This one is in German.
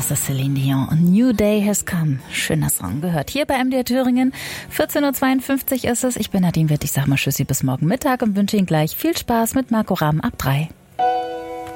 Das ist Celine Dion und New Day Has Come. Schöner Song, gehört hier bei MDR Thüringen. 14.52 Uhr ist es. Ich bin Nadine Witt. Ich sag mal Tschüssi bis morgen Mittag und wünsche Ihnen gleich viel Spaß mit Marco Rahm ab 3.